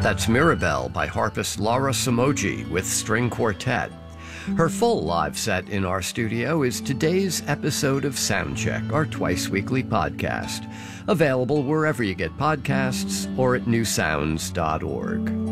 That's Mirabelle by harpist Laura Samoji with string quartet. Her full live set in our studio is today's episode of Soundcheck, our twice-weekly podcast, available wherever you get podcasts or at newsounds.org.